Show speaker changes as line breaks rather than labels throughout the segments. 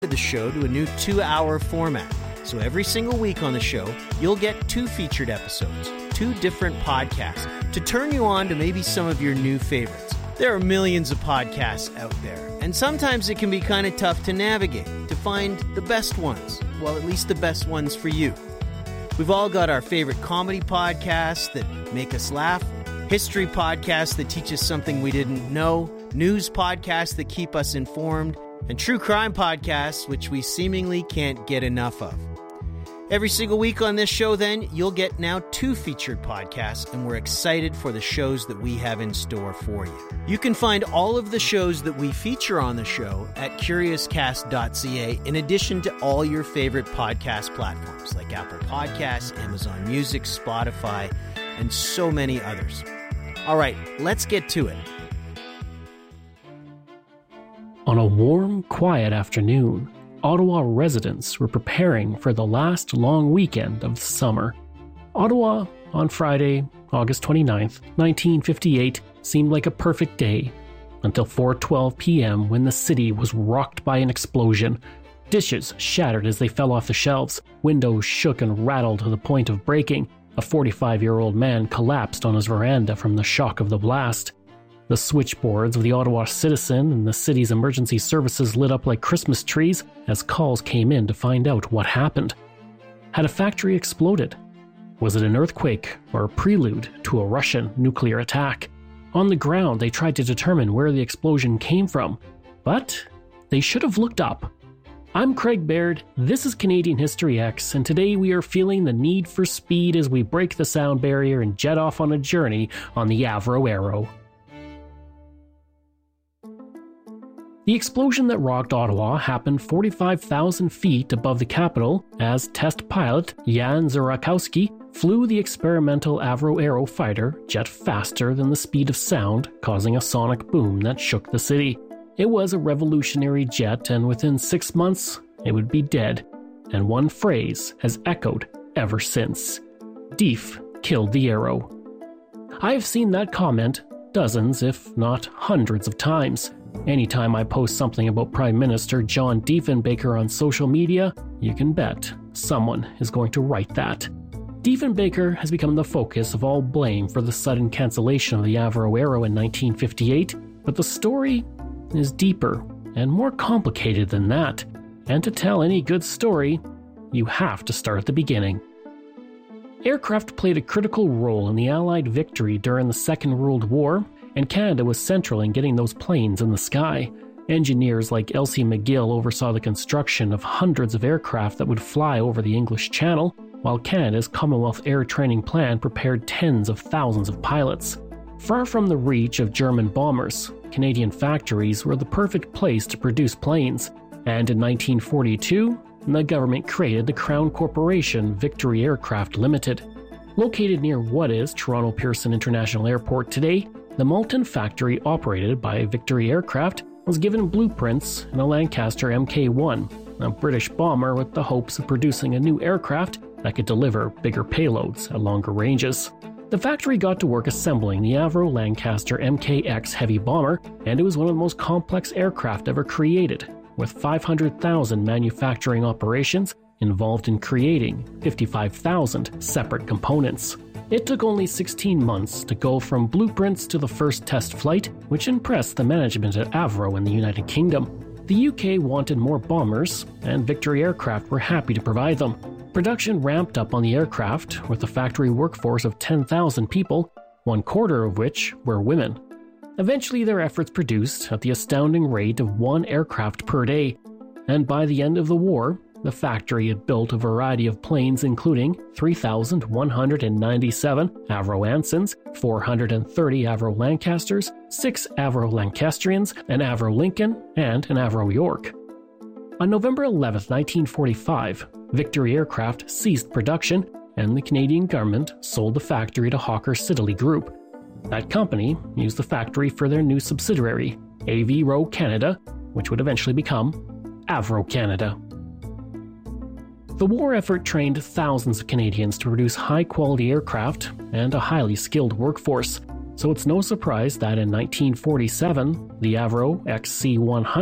the show to a new 2-hour format. So every single week on the show, you'll get 2 featured episodes, 2 different podcasts, to turn you on to maybe some of your new favorites. There are millions of podcasts out there, and sometimes it can be kind of tough to navigate, to find the best ones. Well, at least the best ones for you. We've all got our favorite comedy podcasts that make us laugh, history podcasts that teach us something we didn't know, news podcasts that keep us informed, and true crime podcasts, which we seemingly can't get enough of. Every single week on this show, then, you'll get now 2 featured podcasts, and we're excited for the shows that we have in store for you. You can find all of the shows that we feature on the show at curiouscast.ca, in addition to all your favorite podcast platforms like Apple Podcasts, Amazon Music, Spotify, and so many others. All right, let's get to it.
On a warm, quiet afternoon, Ottawa residents were preparing for the last long weekend of the summer. Ottawa, on Friday, August 29th, 1958, seemed like a perfect day, until 4:12 p.m. when the city was rocked by an explosion. Dishes shattered as they fell off the shelves, windows shook and rattled to the point of breaking. A 45-year-old man collapsed on his veranda from the shock of the blast. The switchboards of the Ottawa Citizen and the city's emergency services lit up like Christmas trees as calls came in to find out what happened. Had a factory exploded? Was it an earthquake or a prelude to a Russian nuclear attack? On the ground, they tried to determine where the explosion came from, but they should have looked up. I'm Craig Baird, this is Canadian History X, and today we are feeling the need for speed as we break the sound barrier and jet off on a journey on the Avro Arrow. The explosion that rocked Ottawa happened 45,000 feet above the capital as test pilot Jan Zurakowski flew the experimental Avro Arrow fighter jet faster than the speed of sound, causing a sonic boom that shook the city. It was a revolutionary jet, and within 6 months, it would be dead. And one phrase has echoed ever since. Dief killed the Arrow. I have seen that comment dozens, if not hundreds of times. Anytime I post something about Prime Minister John Diefenbaker on social media, you can bet someone is going to write that. Diefenbaker has become the focus of all blame for the sudden cancellation of the Avro Arrow in 1958, but the story is deeper and more complicated than that. And to tell any good story, you have to start at the beginning. Aircraft played a critical role in the Allied victory during the Second World War, and Canada was central in getting those planes in the sky. Engineers like Elsie McGill oversaw the construction of hundreds of aircraft that would fly over the English Channel, while Canada's Commonwealth Air Training Plan prepared tens of thousands of pilots. Far from the reach of German bombers, Canadian factories were the perfect place to produce planes, and in 1942, the government created the Crown Corporation Victory Aircraft Limited. Located near what is Toronto Pearson International Airport today, the Malton factory, operated by Victory Aircraft, was given blueprints in a Lancaster Mk1, a British bomber with the hopes of producing a new aircraft that could deliver bigger payloads at longer ranges. The factory got to work assembling the Avro Lancaster MKX heavy bomber, and it was one of the most complex aircraft ever created, with 500,000 manufacturing operations involved in creating 55,000 separate components. It took only 16 months to go from blueprints to the first test flight, which impressed the management at Avro in the United Kingdom. The UK wanted more bombers, and Victory Aircraft were happy to provide them. Production ramped up on the aircraft, with a factory workforce of 10,000 people, 1/4 of which were women. Eventually, their efforts produced at the astounding rate of 1 aircraft per day, and by the end of the war, the factory had built a variety of planes including 3,197 Avro Ansons, 430 Avro Lancasters, 6 Avro Lancastrians, an Avro Lincoln, and an Avro York. On November 11, 1945, Victory Aircraft ceased production, and the Canadian government sold the factory to Hawker Siddeley Group. That company used the factory for their new subsidiary, Avro Canada, which would eventually become Avro Canada. The war effort trained thousands of Canadians to produce high-quality aircraft and a highly skilled workforce, so it's no surprise that in 1947, the Avro XC-100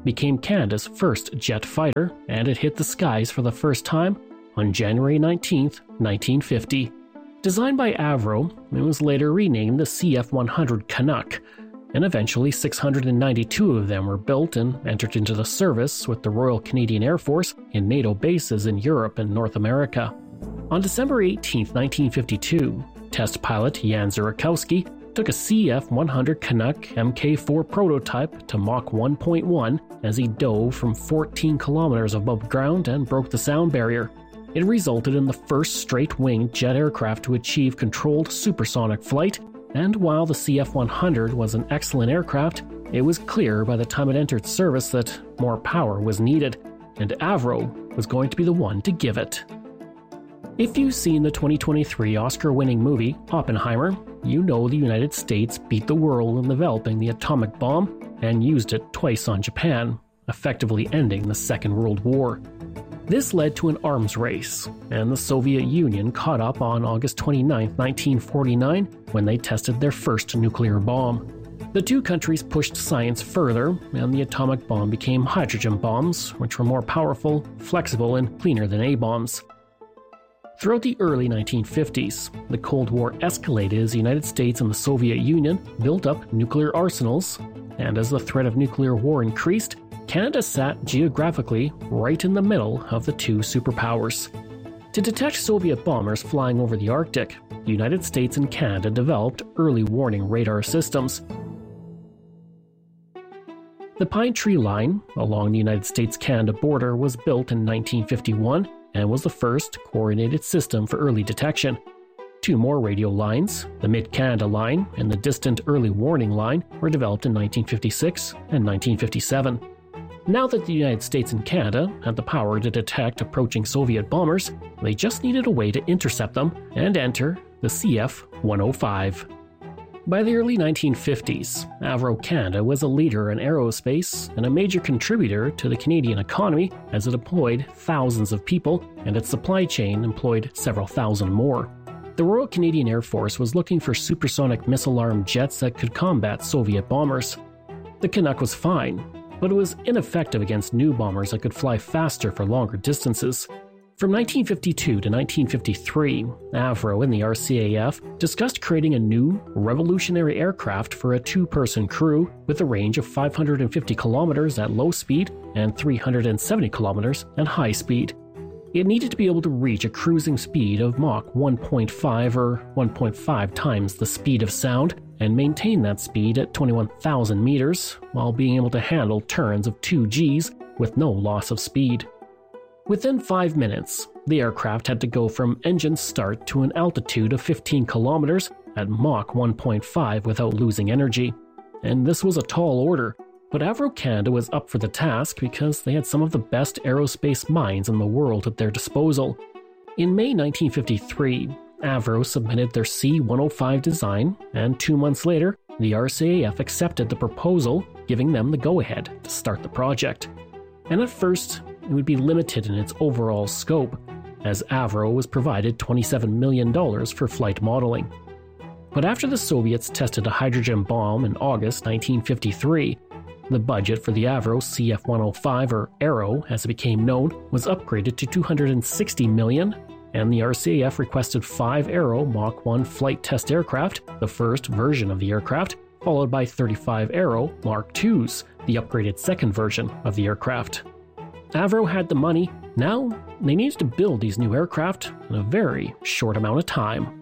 became Canada's first jet fighter, and it hit the skies for the first time on January 19, 1950. Designed by Avro, it was later renamed the CF-100 Canuck, and eventually 692 of them were built and entered into the service with the Royal Canadian Air Force in NATO bases in Europe and North America. On December 18, 1952, test pilot Jan Zurakowski took a CF-100 Canuck Mk4 prototype to Mach 1.1 as he dove from 14 kilometers above ground and broke the sound barrier. It resulted in the first straight-winged jet aircraft to achieve controlled supersonic flight, and while the CF-100 was an excellent aircraft, it was clear by the time it entered service that more power was needed, and Avro was going to be the one to give it. If you've seen the 2023 Oscar-winning movie Oppenheimer, you know the United States beat the world in developing the atomic bomb and used it twice on Japan, effectively ending the Second World War. This led to an arms race, and the Soviet Union caught up on August 29, 1949, when they tested their first nuclear bomb. The two countries pushed science further, and the atomic bomb became hydrogen bombs, which were more powerful, flexible, and cleaner than A-bombs. Throughout the early 1950s, the Cold War escalated as the United States and the Soviet Union built up nuclear arsenals, and as the threat of nuclear war increased, Canada sat geographically right in the middle of the two superpowers. To detect Soviet bombers flying over the Arctic, the United States and Canada developed early warning radar systems. The Pine Tree Line along the United States-Canada border was built in 1951 and was the first coordinated system for early detection. Two more radio lines, the Mid-Canada Line and the Distant Early Warning Line, were developed in 1956 and 1957. Now that the United States and Canada had the power to detect approaching Soviet bombers, they just needed a way to intercept them and enter the CF-105. By the early 1950s, Avro Canada was a leader in aerospace and a major contributor to the Canadian economy as it employed thousands of people, and its supply chain employed several thousand more. The Royal Canadian Air Force was looking for supersonic missile-armed jets that could combat Soviet bombers. The Canuck was fine, but it was ineffective against new bombers that could fly faster for longer distances. From 1952 to 1953, Avro and the RCAF discussed creating a new, revolutionary aircraft for a two-person crew with a range of 550 kilometers at low speed and 370 kilometers at high speed. It needed to be able to reach a cruising speed of Mach 1.5 or 1.5 times the speed of sound, and maintain that speed at 21,000 meters, while being able to handle turns of 2 Gs with no loss of speed. Within 5 minutes, the aircraft had to go from engine start to an altitude of 15 kilometers at Mach 1.5 without losing energy. And this was a tall order, but Avro Canada was up for the task because they had some of the best aerospace minds in the world at their disposal. In May 1953, Avro submitted their C-105 design, and 2 months later, the RCAF accepted the proposal, giving them the go-ahead to start the project. And at first, it would be limited in its overall scope, as Avro was provided $27 million for flight modeling. But after the Soviets tested a hydrogen bomb in August 1953, the budget for the Avro CF-105, or Arrow as it became known, was upgraded to $260 million, and the RCAF requested 5 Arrow Mach 1 flight test aircraft, the first version of the aircraft, followed by 35 Arrow Mark IIs, the upgraded second version of the aircraft. Avro had the money. Now they needed to build these new aircraft in a very short amount of time.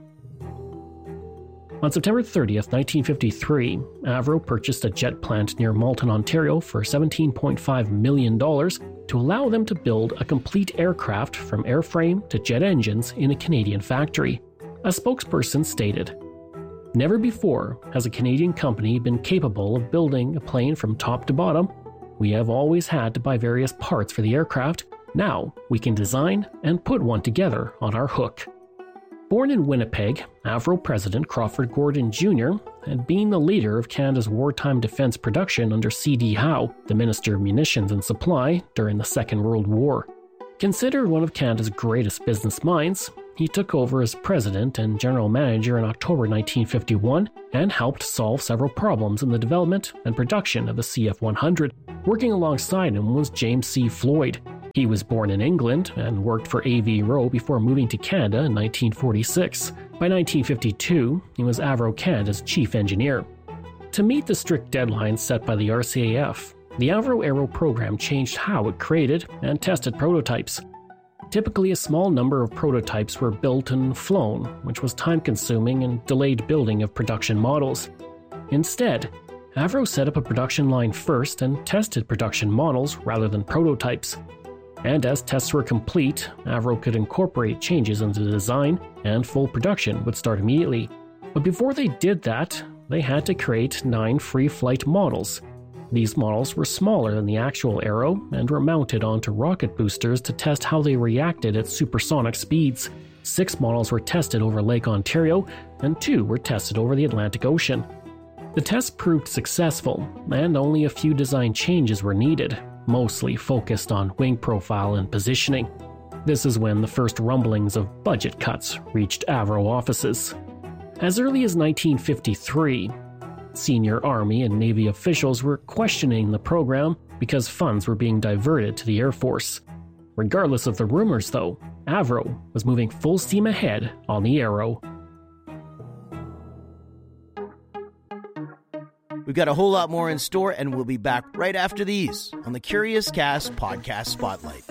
On September 30th, 1953, Avro purchased a jet plant near Malton, Ontario for $17.5 million to allow them to build a complete aircraft from airframe to jet engines in a Canadian factory. A spokesperson stated, "Never before has a Canadian company been capable of building a plane from top to bottom. We have always had to buy various parts for the aircraft. Now we can design and put one together on our hook." Born in Winnipeg, Avro President Crawford Gordon Jr. had been the leader of Canada's wartime defense production under C.D. Howe, the Minister of Munitions and Supply, during the Second World War. Considered one of Canada's greatest business minds, he took over as president and general manager in October 1951 and helped solve several problems in the development and production of the CF-100. Working alongside him was James C. Floyd. He was born in England and worked for A.V. Rowe before moving to Canada in 1946. By 1952, he was Avro Canada's chief engineer. To meet the strict deadlines set by the RCAF, the Avro Aero program changed how it created and tested prototypes. Typically, a small number of prototypes were built and flown, which was time-consuming and delayed building of production models. Instead, Avro set up a production line first and tested production models rather than prototypes. And as tests were complete, Avro could incorporate changes into the design, and full production would start immediately. But before they did that, they had to create 9 free-flight models. These models were smaller than the actual Aero and were mounted onto rocket boosters to test how they reacted at supersonic speeds. 6 models were tested over Lake Ontario, and 2 were tested over the Atlantic Ocean. The tests proved successful, and only a few design changes were needed, mostly focused on wing profile and positioning. This is when the first rumblings of budget cuts reached Avro offices. As early as 1953, senior Army and Navy officials were questioning the program because funds were being diverted to the Air Force. Regardless of the rumors, though, Avro was moving full steam ahead on the Aero.
We've got a whole lot more in store, and we'll be back right after these on the Curious Cast Podcast Spotlight.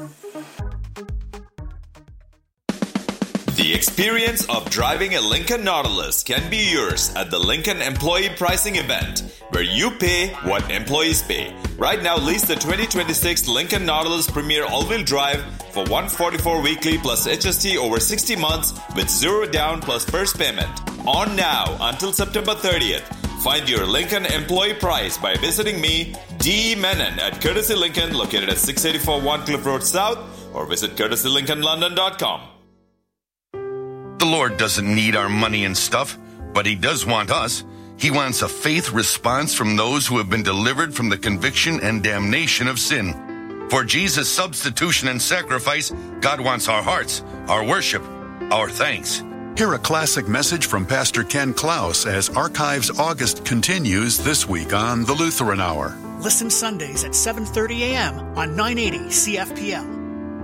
The experience of driving a Lincoln Nautilus can be yours at the Lincoln Employee Pricing Event, where you pay what employees pay. Right now, lease the 2026 Lincoln Nautilus Premier All-Wheel Drive for $144 weekly plus HST over 60 months with 0 down plus first payment. On now until September 30th. Find your Lincoln employee price by visiting me, D. Menon, at Courtesy Lincoln, located at 684 Warncliffe Road South, or visit courtesylincolnlondon.com.
The Lord doesn't need our money and stuff, but He does want us. He wants a faith response from those who have been delivered from the conviction and damnation of sin. For Jesus' substitution and sacrifice, God wants our hearts, our worship, our thanks.
Hear a classic message from Pastor Ken Klaus as Archives August continues this week on the Lutheran Hour.
Listen Sundays at 7:30 a.m. on 980 CFPL.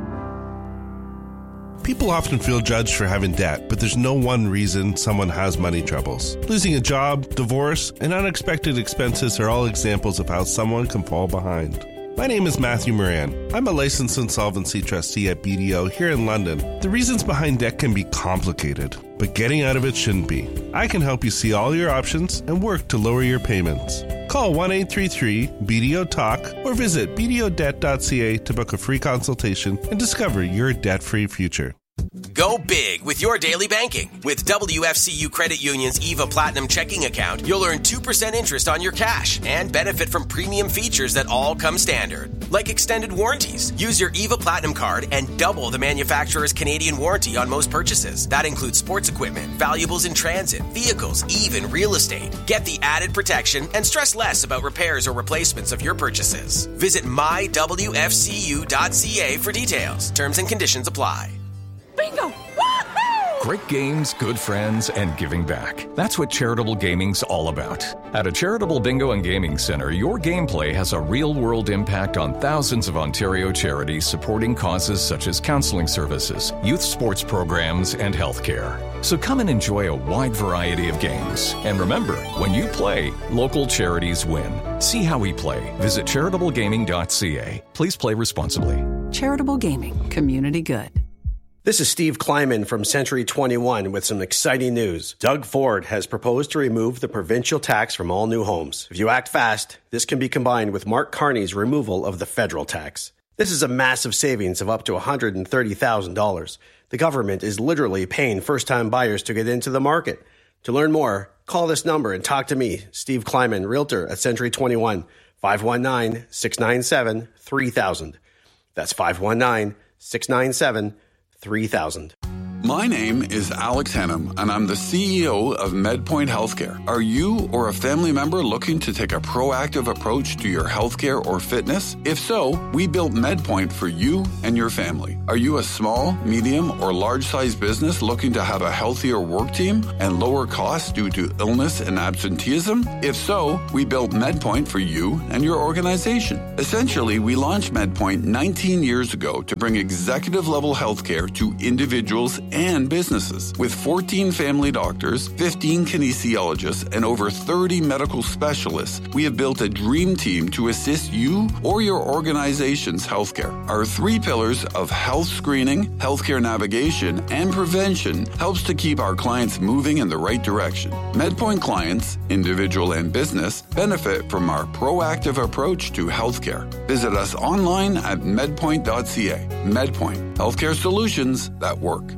People often feel judged for having debt, but there's no one reason someone has money troubles. Losing a job, divorce, and unexpected expenses are all examples of how someone can fall behind. My name is Matthew Moran. I'm a licensed insolvency trustee at BDO here in London. The reasons behind debt can be complicated, but getting out of it shouldn't be. I can help you see all your options and work to lower your payments. Call 1-833-BDO-TALK or visit bdodebt.ca to book a free consultation and discover your debt-free future.
Go big with your daily banking. With WFCU Credit Union's EVA Platinum checking account, you'll earn 2% interest on your cash and benefit from premium features that all come standard, like extended warranties. Use your EVA Platinum card and double the manufacturer's Canadian warranty on most purchases. That includes sports equipment, valuables in transit, vehicles, even real estate. Get the added protection and stress less about repairs or replacements of your purchases. Visit mywfcu.ca for details. Terms and conditions apply.
Bingo! Woohoo! Great games, good friends, and giving back. That's what charitable gaming's all about. At a charitable bingo and gaming center, your gameplay has a real-world impact on thousands of Ontario charities supporting causes such as counseling services, youth sports programs, and healthcare. So come and enjoy a wide variety of games. And remember, when you play, local charities win. See how we play. Visit charitablegaming.ca. Please play responsibly.
Charitable Gaming. Community good.
This is Steve Kleiman from Century 21 with some exciting news. Doug Ford has proposed to remove the provincial tax from all new homes. If you act fast, this can be combined with Mark Carney's removal of the federal tax. This is a massive savings of up to $130,000. The government is literally paying first-time buyers to get into the market. To learn more, call this number and talk to me, Steve Kleiman, Realtor at Century 21, 519-697-3000. That's 519-697-3000.
My name is Alex Hennum, and I'm the CEO of MedPoint Healthcare. Are you or a family member looking to take a proactive approach to your healthcare or fitness? If so, we built MedPoint for you and your family. Are you a small, medium, or large-sized business looking to have a healthier work team and lower costs due to illness and absenteeism? If so, we built MedPoint for you and your organization. Essentially, we launched MedPoint 19 years ago to bring executive-level healthcare to individuals and businesses. With 14 family doctors, 15 kinesiologists, and over 30 medical specialists, we have built a dream team to assist you or your organization's healthcare. Our 3 pillars of health screening, healthcare navigation, and prevention helps to keep our clients moving in the right direction. MedPoint clients, individual and business, benefit from our proactive approach to healthcare. Visit us online at medpoint.ca. MedPoint, healthcare solutions that work.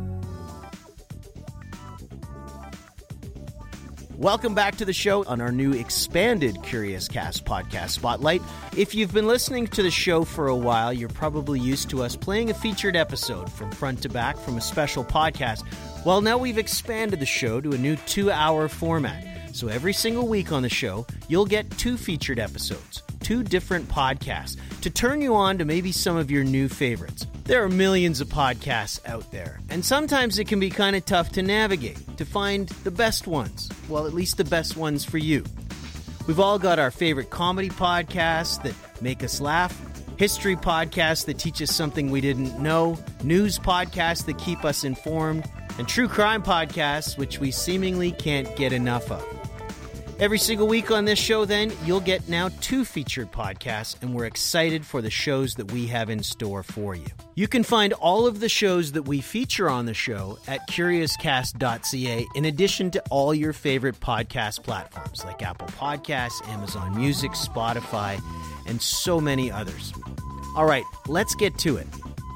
Welcome back to the show on our new expanded Curious Cast podcast spotlight. If you've been listening to the show for a while, you're probably used to us playing a featured episode from front to back from a special podcast. Well, now we've expanded the show to a new 2-hour format. So every single week on the show, you'll get 2 featured episodes, 2 different podcasts, to turn you on to maybe some of your new favorites. There are millions of podcasts out there, and sometimes it can be kind of tough to navigate, to find the best ones. Well, at least the best ones for you. We've all got our favorite comedy podcasts that make us laugh, history podcasts that teach us something we didn't know, news podcasts that keep us informed, and true crime podcasts, which we seemingly can't get enough of. Every single week on this show, then, you'll get now 2 featured podcasts, and we're excited for the shows that we have in store for you. You can find all of the shows that we feature on the show at curiouscast.ca, in addition to all your favorite podcast platforms like Apple Podcasts, Amazon Music, Spotify, and so many others. All right, let's get to it.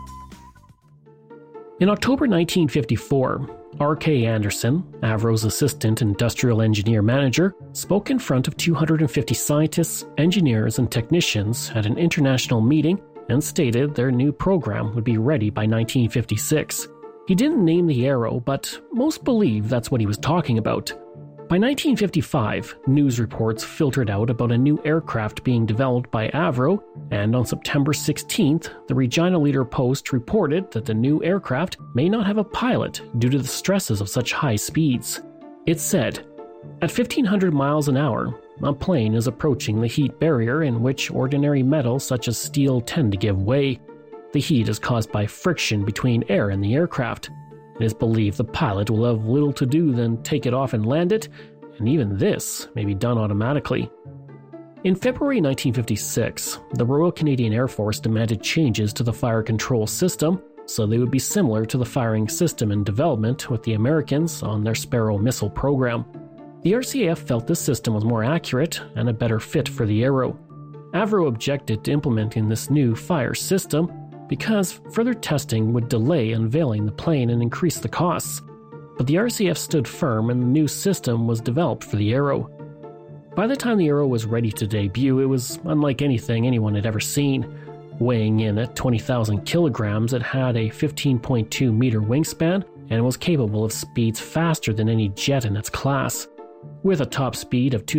In October 1954, R.K. Anderson, Avro's assistant industrial engineer manager, spoke in front of 250 scientists, engineers, and technicians at an international meeting and stated their new program would be ready by 1956. He didn't name the Arrow, but most believe that's what he was talking about. By 1955, news reports filtered out about a new aircraft being developed by Avro, and on September 16th, the Regina Leader-Post reported that the new aircraft may not have a pilot due to the stresses of such high speeds. It said, "At 1,500 miles an hour, a plane is approaching the heat barrier in which ordinary metals such as steel tend to give way. The heat is caused by friction between air and the aircraft. It is believed the pilot will have little to do than take it off and land it, and even this may be done automatically." In February 1956, the Royal Canadian Air Force demanded changes to the fire control system so they would be similar to the firing system in development with the Americans on their Sparrow missile program. The RCAF felt this system was more accurate and a better fit for the Arrow. Avro objected to implementing this new fire system because further testing would delay unveiling the plane and increase the costs. But the RCF stood firm and the new system was developed for the Arrow. By the time the Arrow was ready to debut, it was unlike anything anyone had ever seen. Weighing in at 20,000 kilograms, it had a 15.2 meter wingspan and was capable of speeds faster than any jet in its class. With a top speed of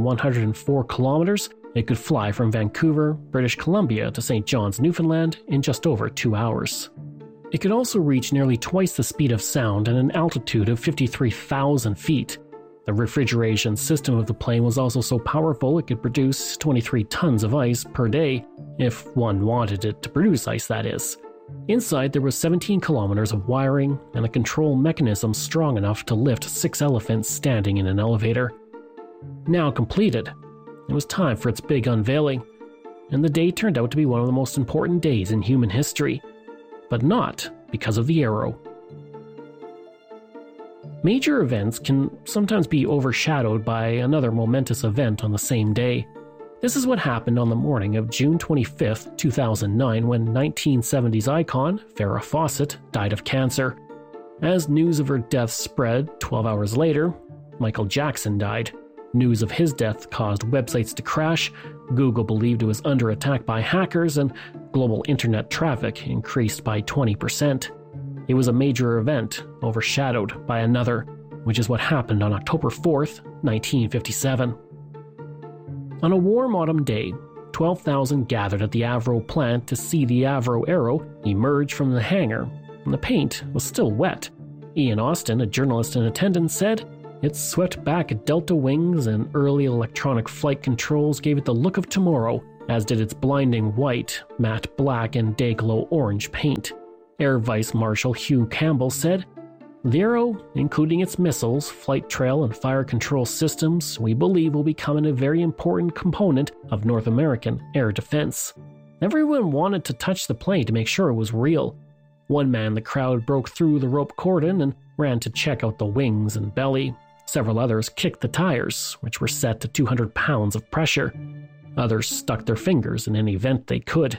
2,104 kilometers, it could fly from Vancouver, British Columbia to St. John's, Newfoundland in just over 2 hours. It could also reach nearly twice the speed of sound at an altitude of 53,000 feet. The refrigeration system of the plane was also so powerful it could produce 23 tons of ice per day, if one wanted it to produce ice, that is. Inside there was 17 kilometers of wiring and a control mechanism strong enough to lift 6 elephants standing in an elevator. Now completed, it was time for its big unveiling, and the day turned out to be one of the most important days in human history, but not because of the Arrow. Major events can sometimes be overshadowed by another momentous event on the same day. This is what happened on the morning of June 25, 2009, when 1970s icon Farrah Fawcett died of cancer. As news of her death spread, 12 hours later, Michael Jackson died. News of his death caused websites to crash, Google believed it was under attack by hackers, and global internet traffic increased by 20%. It was a major event, overshadowed by another, which is what happened on October 4th, 1957. On a warm autumn day, 12,000 gathered at the Avro plant to see the Avro Arrow emerge from the hangar, and the paint was still wet. Ian Austin, a journalist in attendance, said, "It swept back at Delta wings and early electronic flight controls gave it the look of tomorrow, as did its blinding white, matte black, and day-glow orange paint." Air Vice Marshal Hugh Campbell said, "The Arrow, including its missiles, flight trail, and fire control systems, we believe will become a very important component of North American air defense." Everyone wanted to touch the plane to make sure it was real. One man in the crowd broke through the rope cordon and ran to check out the wings and belly. Several others kicked the tires, which were set to 200 pounds of pressure. Others stuck their fingers in any vent they could.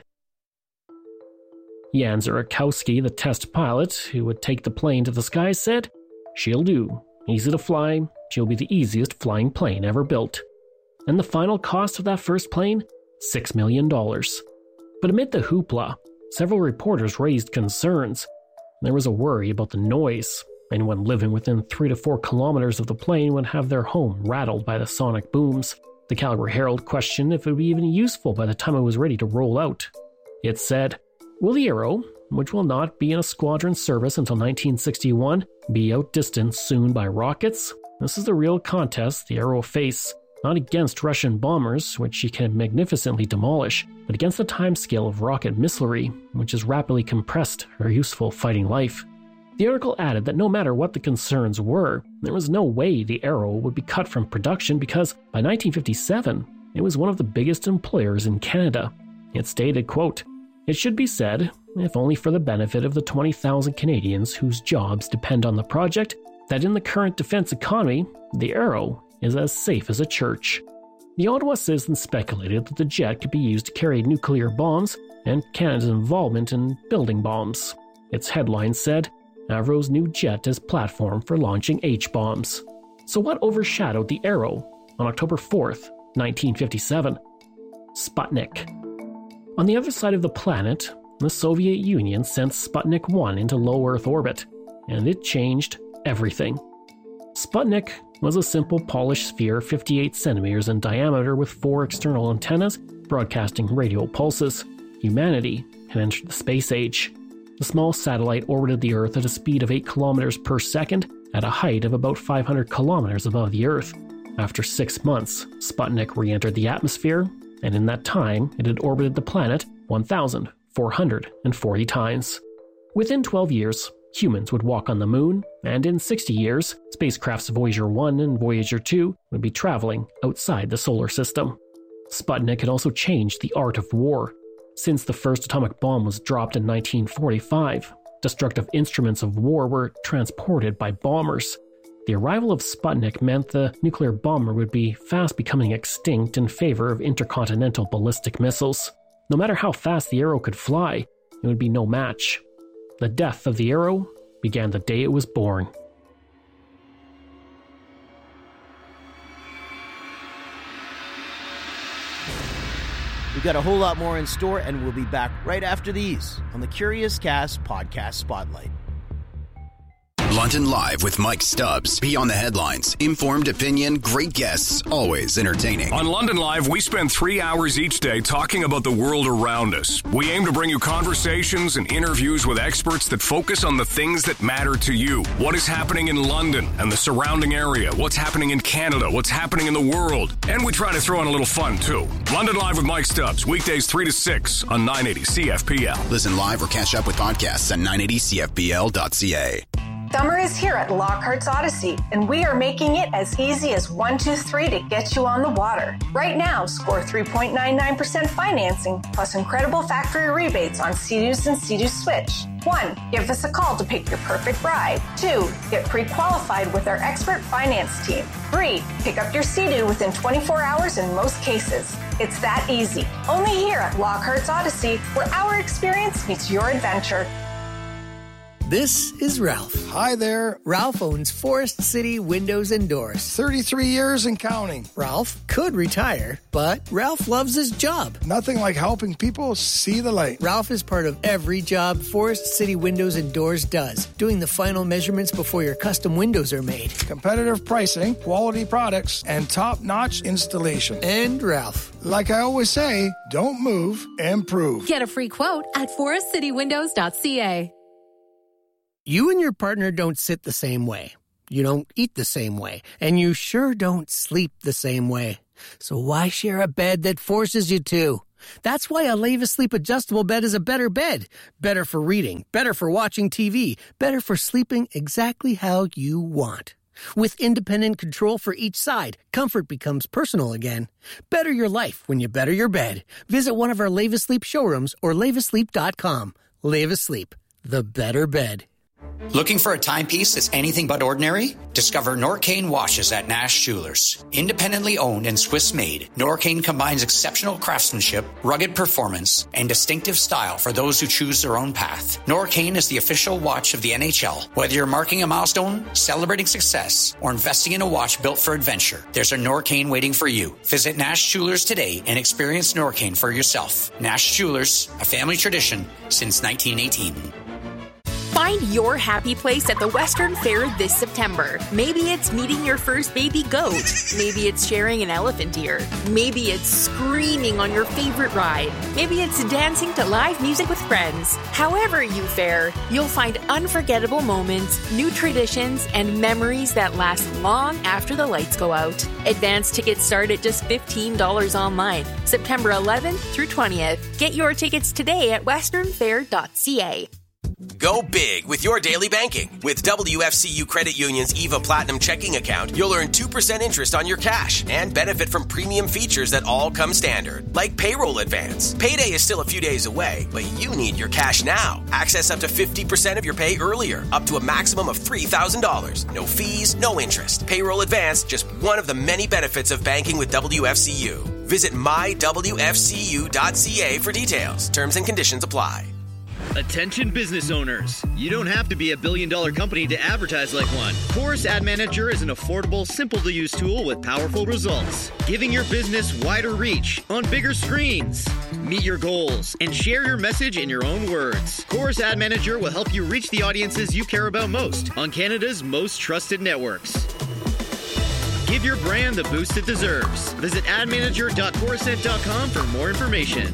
Jan Zurakowski, the test pilot who would take the plane to the sky, said, "She'll do. Easy to fly. She'll be the easiest flying plane ever built." And the final cost of that first plane? $6 million. But amid the hoopla, several reporters raised concerns. There was a worry about the noise. Anyone living within 3 to 4 kilometers of the plane would have their home rattled by the sonic booms. The Calgary Herald questioned if it would be even useful by the time it was ready to roll out. It said, "Will the Arrow, which will not be in a squadron service until 1961, be outdistanced soon by rockets? This is the real contest the Arrow face, not against Russian bombers, which she can magnificently demolish, but against the timescale of rocket missilery, which has rapidly compressed her useful fighting life." The article added that no matter what the concerns were, there was no way the Arrow would be cut from production because by 1957, it was one of the biggest employers in Canada. It stated, quote, "It should be said, if only for the benefit of the 20,000 Canadians whose jobs depend on the project, that in the current defense economy, the Arrow is as safe as a church." The Ottawa Citizen speculated that the jet could be used to carry nuclear bombs and Canada's involvement in building bombs. Its headline said, "Avro's new jet as platform for launching H-bombs." So what overshadowed the Arrow on October 4th, 1957? Sputnik. On the other side of the planet, the Soviet Union sent Sputnik 1 into low Earth orbit, and it changed everything. Sputnik was a simple polished sphere 58 centimeters in diameter with 4 external antennas broadcasting radio pulses. Humanity had entered the space age. The small satellite orbited the Earth at a speed of 8 kilometers per second at a height of about 500 kilometers above the Earth. After 6 months, Sputnik re-entered the atmosphere, and in that time, it had orbited the planet 1,440 times. Within 12 years, humans would walk on the moon, and in 60 years, spacecrafts Voyager 1 and Voyager 2 would be traveling outside the solar system. Sputnik had also changed the art of war. Since the first atomic bomb was dropped in 1945, destructive instruments of war were transported by bombers. The arrival of Sputnik meant the nuclear bomber would be fast becoming extinct in favor of intercontinental ballistic missiles. No matter how fast the Arrow could fly, it would be no match. The death of the Arrow began the day it was born.
We've got a whole lot more in store, and we'll be back right after these on the Curious Cast Podcast Spotlight.
London Live with Mike Stubbs. Beyond the headlines. Informed opinion, great guests, always entertaining.
On London Live, we spend 3 hours each day talking about the world around us. We aim to bring you conversations and interviews with experts that focus on the things that matter to you. What is happening in London and the surrounding area? What's happening in Canada? What's happening in the world? And we try to throw in a little fun, too. London Live with Mike Stubbs. Weekdays 3 to 6 on 980 CFPL.
Listen live or catch up with podcasts at 980CFPL.ca.
Summer is here at Lockhart's Odyssey, and we are making it as easy as 1, 2, 3 to get you on the water. Right now, score 3.99% financing, plus incredible factory rebates on Sea-Doos and Sea-Doo Switch. 1, give us a call to pick your perfect ride. 2, get pre-qualified with our expert finance team. 3, pick up your Sea-Doo within 24 hours in most cases. It's that easy. Only here at Lockhart's Odyssey, where our experience meets your adventure.
This is Ralph.
Hi there.
Ralph owns Forest City Windows and Doors.
33 years and counting.
Ralph could retire, but Ralph loves his job.
Nothing like helping people see the light.
Ralph is part of every job Forest City Windows and Doors does, doing the final measurements before your custom windows are made.
Competitive pricing, quality products, and top-notch installation.
And Ralph.
Like I always say, don't move, improve.
Get a free quote at forestcitywindows.ca.
You and your partner don't sit the same way. You don't eat the same way. And you sure don't sleep the same way. So why share a bed that forces you to? That's why a Leva Sleep adjustable bed is a better bed. Better for reading, better for watching TV, better for sleeping exactly how you want. With independent control for each side, comfort becomes personal again. Better your life when you better your bed. Visit one of our Leva Sleep showrooms or levasleep.com. Leva Sleep, the better bed.
Looking for a timepiece that's anything but ordinary? Discover Norcane watches at Nash Jewelers. Independently owned and Swiss-made, Norcane combines exceptional craftsmanship, rugged performance, and distinctive style for those who choose their own path. Norcane is the official watch of the NHL. Whether you're marking a milestone, celebrating success, or investing in a watch built for adventure, there's a Norcane waiting for you. Visit Nash Jewelers today and experience Norcane for yourself. Nash Jewelers, a family tradition since 1918.
Find your happy place at the Western Fair this September. Maybe it's meeting your first baby goat. Maybe it's sharing an elephant ear. Maybe it's screaming on your favorite ride. Maybe it's dancing to live music with friends. However you fare, you'll find unforgettable moments, new traditions, and memories that last long after the lights go out. Advance tickets start at just $15 online, September 11th through 20th. Get your tickets today at westernfair.ca.
Go big with your daily banking. With WFCU Credit Union's EVA Platinum checking account, you'll earn 2% interest on your cash and benefit from premium features that all come standard, like payroll advance. Payday is still a few days away, but you need your cash now. Access up to 50% of your pay earlier, up to a maximum of $3,000. No fees, no interest. Payroll advance, just one of the many benefits of banking with WFCU. Visit mywfcu.ca for details. Terms and conditions apply.
Attention business owners. You don't have to be a billion-dollar company to advertise like one. Chorus Ad Manager is an affordable, simple-to-use tool with powerful results, giving your business wider reach on bigger screens. Meet your goals and share your message in your own words. Chorus Ad Manager will help you reach the audiences you care about most on Canada's most trusted networks. Give your brand the boost it deserves. Visit admanager.corusent.com for more information.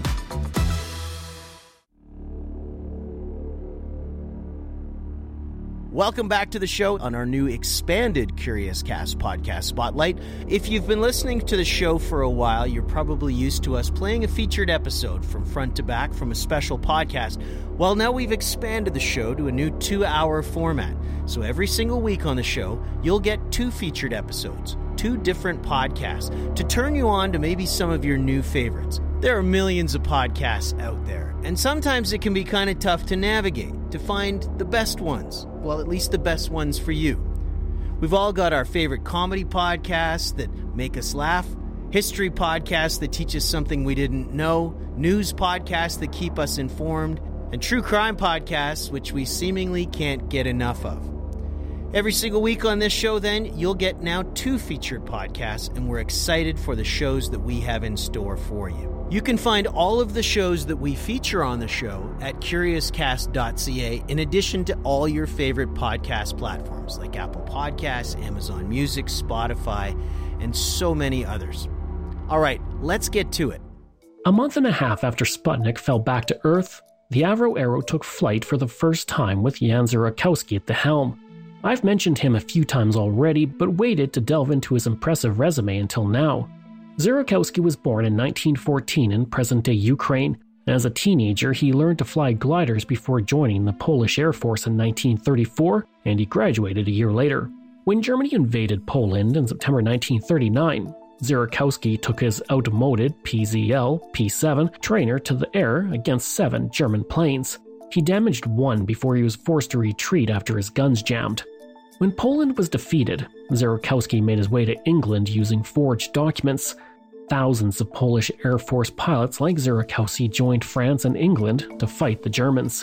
Welcome back to the show on our new expanded Curious Cast podcast spotlight. If you've been listening to the show for a while, you're probably used to us playing a featured episode from front to back from a special podcast. Well, now we've expanded the show to a new 2-hour format. So every single week on the show, you'll get 2 featured episodes, 2 different podcasts, to turn you on to maybe some of your new favorites. There are millions of podcasts out there, and sometimes it can be kind of tough to navigate, to find the best ones. Well, at least the best ones for you. We've all got our favorite comedy podcasts that make us laugh, history podcasts that teach us something we didn't know, news podcasts that keep us informed, and true crime podcasts which we seemingly can't get enough of. Every single week on this show, then, you'll get now 2 featured podcasts, and we're excited for the shows that we have in store for you. You can find all of the shows that we feature on the show at CuriousCast.ca, in addition to all your favorite podcast platforms like Apple Podcasts, Amazon Music, Spotify, and so many others. All right, let's get to it.
A month and a half after Sputnik fell back to Earth, the Avro Arrow took flight for the first time with Jan Zurakowski at the helm. I've mentioned him a few times already, but waited to delve into his impressive resume until now. Zurakowski was born in 1914 in present-day Ukraine. As a teenager, he learned to fly gliders before joining the Polish Air Force in 1934, and he graduated a year later. When Germany invaded Poland in September 1939, Zurakowski took his outmoded PZL P-7 trainer to the air against 7 German planes. He damaged 1 before he was forced to retreat after his guns jammed. When Poland was defeated, Zurakowski made his way to England using forged documents. Thousands of Polish Air Force pilots like Zurakowski joined France and England to fight the Germans.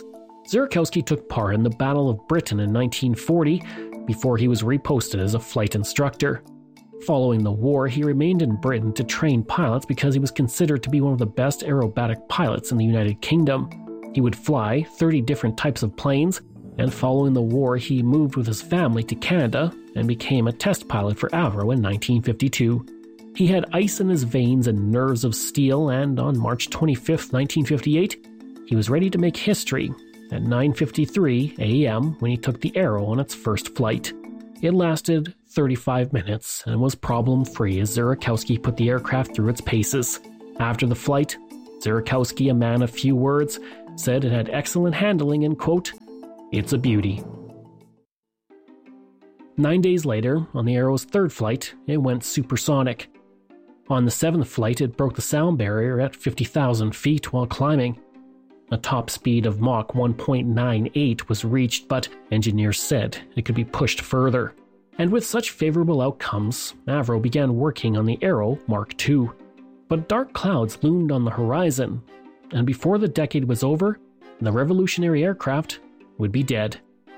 Zurikowski took part in the Battle of Britain in 1940 before he was reposted as a flight instructor. Following the war, he remained in Britain to train pilots because he was considered to be one of the best aerobatic pilots in the United Kingdom. He would fly 30 different types of planes, and following the war, he moved with his family to Canada and became a test pilot for Avro in 1952. He had ice in his veins and nerves of steel, and on March 25, 1958, he was ready to make history at 9:53 a.m. when he took the Arrow on its first flight. It lasted 35 minutes and was problem-free as Zurikowski put the aircraft through its paces. After the flight, Zurikowski, a man of few words, said it had excellent handling and, quote, "It's a beauty." 9 days later, on the Arrow's third flight, it went supersonic. On the seventh flight, it broke the sound barrier at 50,000 feet while climbing. A top speed of Mach 1.98 was reached, but engineers said it could be pushed further. And with such favorable outcomes, Avro began working on the Arrow Mark II. But dark clouds loomed on the horizon, and before the decade was over, the revolutionary aircraft would be dead.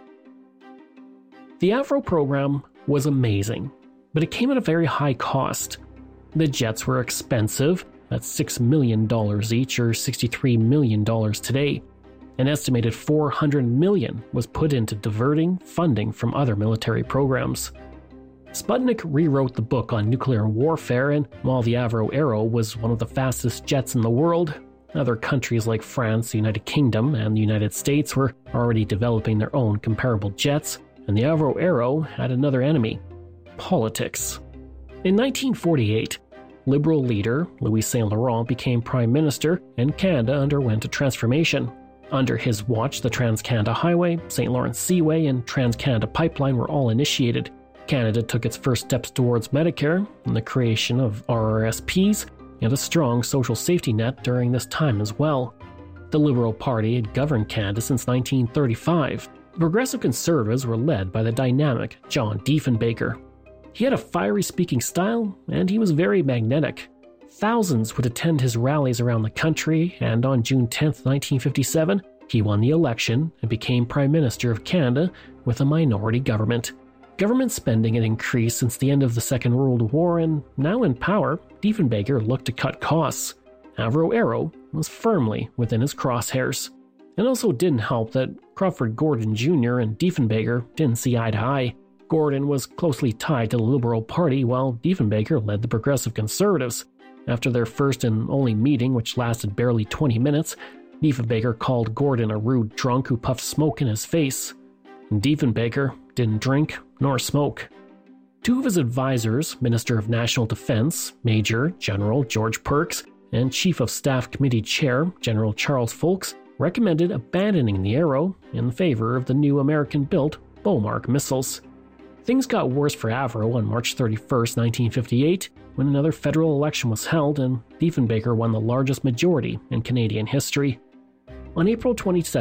The Avro program was amazing, but it came at a very high cost. The jets were expensive, at $6 million each, or $63 million today. An estimated $400 million was put into diverting funding from other military programs. Sputnik rewrote the book on nuclear warfare, and while the Avro Arrow was one of the fastest jets in the world, other countries like France, the United Kingdom, and the United States were already developing their own comparable jets, and the Avro Arrow had another enemy: politics. In 1948, Liberal leader Louis Saint Laurent became Prime Minister, and Canada underwent a transformation. Under his watch, the Trans-Canada Highway, St. Lawrence Seaway, and Trans-Canada Pipeline were all initiated. Canada took its first steps towards Medicare and the creation of RRSPs and a strong social safety net during this time as well. The Liberal Party had governed Canada since 1935. The Progressive Conservatives were led by the dynamic John Diefenbaker. He had a fiery speaking style, and he was very magnetic. Thousands would attend his rallies around the country, and on June 10, 1957, he won the election and became Prime Minister of Canada with a minority government. Government spending had increased since the end of the Second World War, and now in power, Diefenbaker looked to cut costs. Avro Arrow was firmly within his crosshairs. It also didn't help that Crawford Gordon Jr. and Diefenbaker didn't see eye to eye. Gordon was closely tied to the Liberal Party, while Diefenbaker led the Progressive Conservatives. After their first and only meeting, which lasted barely 20 minutes, Diefenbaker called Gordon a rude drunk who puffed smoke in his face. And Diefenbaker didn't drink nor smoke. Two of his advisors, Minister of National Defense, Major General George Perks, and Chief of Staff Committee Chair, General Charles Folks, recommended abandoning the Arrow in favor of the new American-built Beaumark missiles. Things got worse for Avro on March 31, 1958, when another federal election was held and Diefenbaker won the largest majority in Canadian history. On April 22,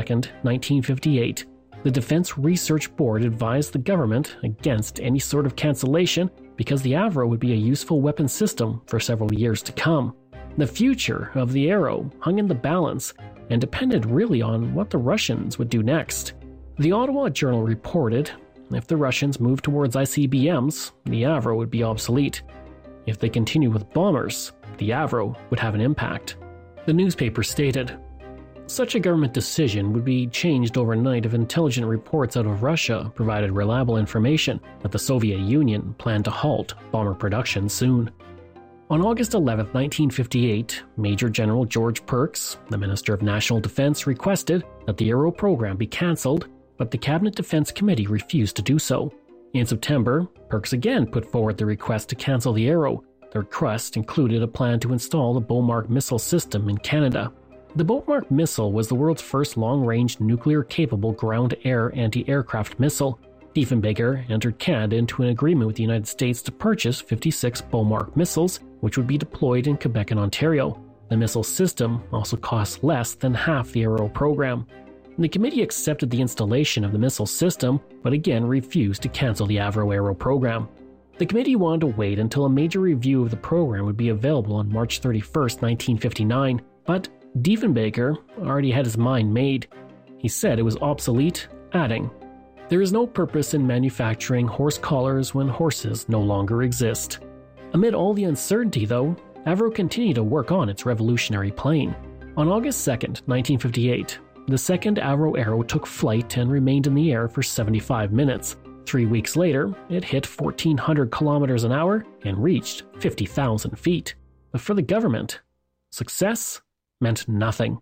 1958, the Defense Research Board advised the government against any sort of cancellation because the Avro would be a useful weapon system for several years to come. The future of the Arrow hung in the balance and depended really on what the Russians would do next. The Ottawa Journal reported, if the Russians moved towards ICBMs, the Avro would be obsolete. If they continued with bombers, the Avro would have an impact. The newspaper stated, such a government decision would be changed overnight if intelligent reports out of Russia provided reliable information that the Soviet Union planned to halt bomber production soon. On August 11, 1958, Major General George Perks, the Minister of National Defense, requested that the Arrow program be cancelled, but the Cabinet Defense Committee refused to do so. In September, Perks again put forward the request to cancel the Arrow. The request included a plan to install the Beaumark missile system in Canada. The Beaumark missile was the world's first long-range nuclear-capable ground-air anti-aircraft missile. Diefenbaker entered Canada into an agreement with the United States to purchase 56 Beaumark missiles, which would be deployed in Quebec and Ontario. The missile system also cost less than half the Arrow program. The committee accepted the installation of the missile system, but again refused to cancel the Avro Arrow program. The committee wanted to wait until a major review of the program would be available on March 31, 1959, but Diefenbaker already had his mind made. He said it was obsolete, adding, "There is no purpose in manufacturing horse collars when horses no longer exist." Amid all the uncertainty, though, Avro continued to work on its revolutionary plane. On August 2nd, 1958, the second Avro Arrow took flight and remained in the air for 75 minutes. 3 weeks later, it hit 1,400 kilometers an hour and reached 50,000 feet. But for the government, success meant nothing.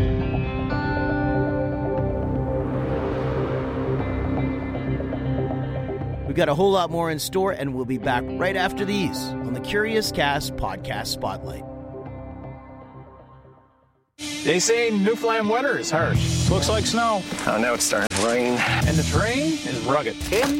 We've got a whole lot more in store, and we'll be back right after these on the Curious Cast Podcast Spotlight.
They say Newfoundland weather is harsh. Looks like snow.
Oh, now it's starting to rain.
And the terrain is rugged.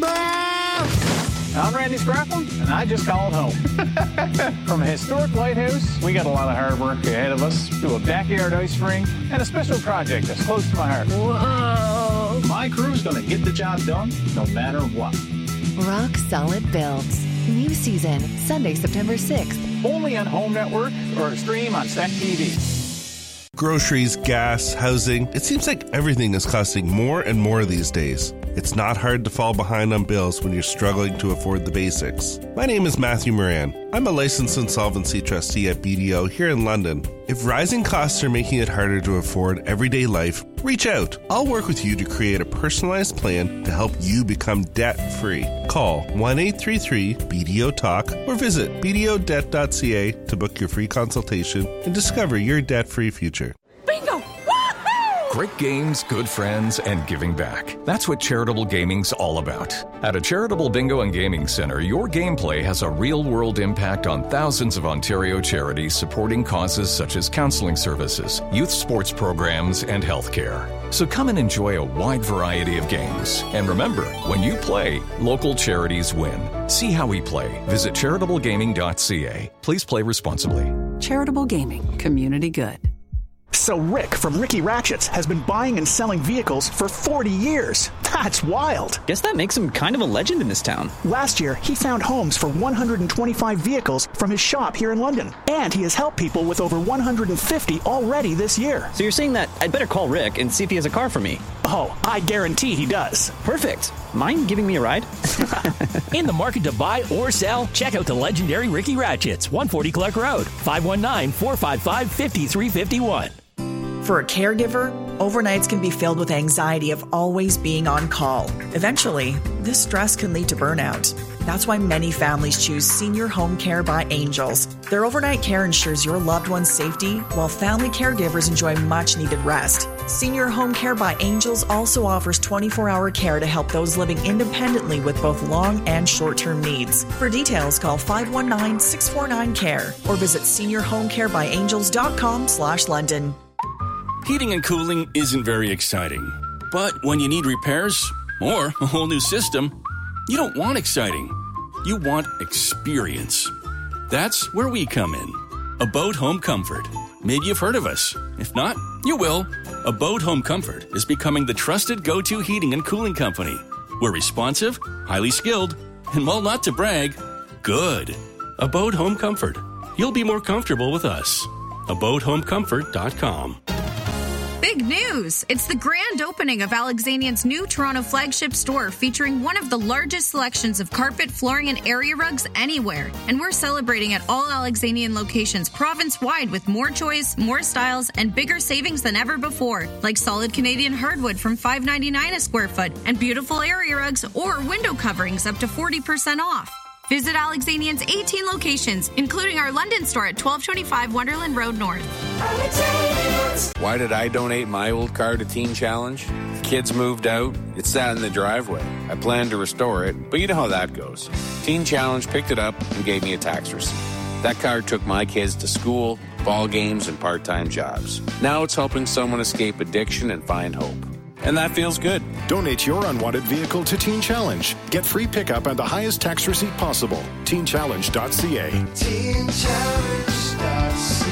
I'm Randy Scrappin, and I just called home. From a historic lighthouse, we got a lot of hard work ahead of us, to a backyard ice rink, and a special project that's close to my heart. Whoa! My crew's gonna get the job done, no matter what.
Rock Solid Builds. New season, Sunday, September 6th.
Only on Home Network or stream on Stack TV.
Groceries, gas, housing. It seems like everything is costing more and more these days. It's not hard to fall behind on bills when you're struggling to afford the basics. My name is Matthew Moran. I'm a licensed insolvency trustee at BDO here in London. If rising costs are making it harder to afford everyday life, reach out. I'll work with you to create a personalized plan to help you become debt-free. Call 1-833-BDO-TALK or visit bdodebt.ca to book your free consultation and discover your debt-free future.
Bingo!
Great games, good friends, and giving back. That's what charitable gaming's all about. At a charitable bingo and gaming center, your gameplay has a real-world impact on thousands of Ontario charities supporting causes such as counseling services, youth sports programs, and healthcare. So come and enjoy a wide variety of games. And remember, when you play, local charities win. See how we play. Visit charitablegaming.ca. Please play responsibly.
Charitable gaming. Community good.
So Rick from Ricky Ratchets has been buying and selling vehicles for 40 years. That's wild.
Guess that makes him kind of a legend in this town.
Last year, he found homes for 125 vehicles from his shop here in London. And he has helped people with over 150 already this year.
So you're saying that I'd better call Rick and see if he has a car for me?
Oh, I guarantee he does.
Perfect. Mind giving me a ride?
In the market to buy or sell? Check out the legendary Ricky Ratchets, 140 Clark Road, 519-455-5351.
For a caregiver, overnights can be filled with anxiety of always being on call. Eventually, this stress can lead to burnout. That's why many families choose Senior Home Care by Angels. Their overnight care ensures your loved one's safety, while family caregivers enjoy much-needed rest. Senior Home Care by Angels also offers 24-hour care to help those living independently with both long and short-term needs. For details, call 519-649-CARE or visit seniorhomecarebyangels.com/London.
Heating and cooling isn't very exciting. But when you need repairs or a whole new system, you don't want exciting. You want experience. That's where we come in. Abode Home Comfort. Maybe you've heard of us. If not, you will. Abode Home Comfort is becoming the trusted go-to heating and cooling company. We're responsive, highly skilled, and while not to brag, good. Abode Home Comfort. You'll be more comfortable with us. AbodeHomeComfort.com.
Big news! It's the grand opening of Alexanian's new Toronto flagship store, featuring one of the largest selections of carpet, flooring, and area rugs anywhere. And we're celebrating at all Alexanian locations province-wide with more choice, more styles, and bigger savings than ever before, like solid Canadian hardwood from $5.99 a square foot, and beautiful area rugs or window coverings up to 40% off. Visit Alexanian's 18 locations, including our London store at 1225 Wonderland Road North.
Why did I donate my old car to Teen Challenge? Kids moved out. It sat in the driveway. I planned to restore it, but you know how that goes. Teen Challenge picked it up and gave me a tax receipt. That car took my kids to school, ball games, and part-time jobs. Now it's helping someone escape addiction and find hope. And that feels good.
Donate your unwanted vehicle to Teen Challenge. Get free pickup and the highest tax receipt possible. TeenChallenge.ca. TeenChallenge.ca.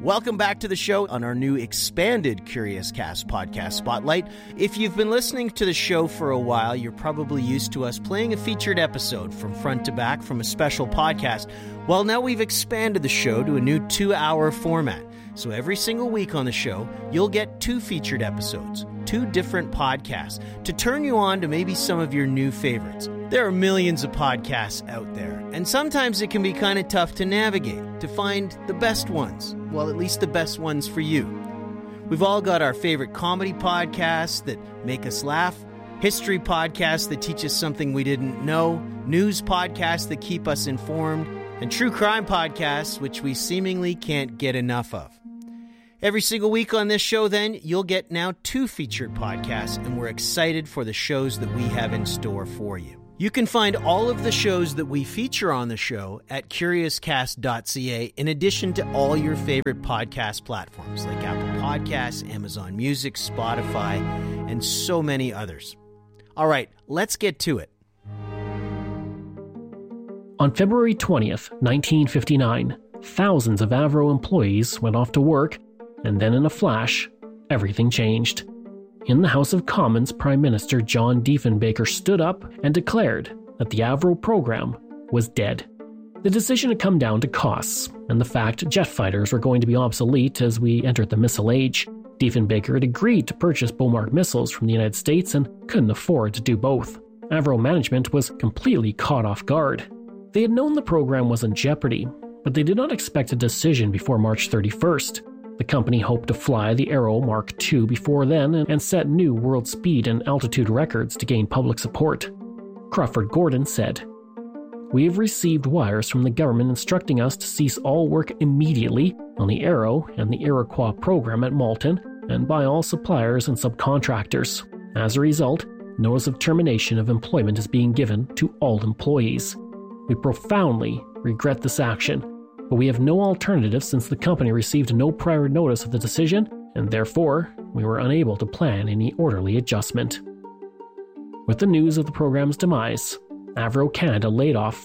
Welcome back to the show on our new expanded Curious Cast podcast spotlight. If you've been listening to the show for a while, you're probably used to us playing a featured episode from front to back from a special podcast. Well, now we've expanded the show to a new 2-hour format. So every single week on the show, you'll get 2 featured episodes, 2 different podcasts, to turn you on to maybe some of your new favorites. There are millions of podcasts out there, and sometimes it can be kind of tough to navigate, to find the best ones. Well, at least the best ones for you. We've all got our favorite comedy podcasts that make us laugh, history podcasts that teach us something we didn't know, news podcasts that keep us informed, and true crime podcasts, which we seemingly can't get enough of. Every single week on this show, then, you'll get now 2 featured podcasts, and we're excited for the shows that we have in store for you. You can find all of the shows that we feature on the show at CuriousCast.ca, in addition to all your favorite podcast platforms like Apple Podcasts, Amazon Music, Spotify, and so many others. All right, let's get to it.
On February 20th, 1959, thousands of Avro employees went off to work, and then in a flash, everything changed. In the House of Commons, Prime Minister John Diefenbaker stood up and declared that the Avro program was dead. The decision had come down to costs, and the fact jet fighters were going to be obsolete as we entered the missile age. Diefenbaker had agreed to purchase Bomark missiles from the United States and couldn't afford to do both. Avro management was completely caught off guard. They had known the program was in jeopardy, but they did not expect a decision before March 31st. The company hoped to fly the Arrow Mark II before then and set new world speed and altitude records to gain public support. Crawford Gordon said, "We have received wires from the government instructing us to cease all work immediately on the Arrow and the Iroquois program at Malton and by all suppliers and subcontractors. As a result, notice of termination of employment is being given to all employees. We profoundly regret this action, but we have no alternative since the company received no prior notice of the decision, and therefore we were unable to plan any orderly adjustment." With the news of the program's demise, Avro Canada laid off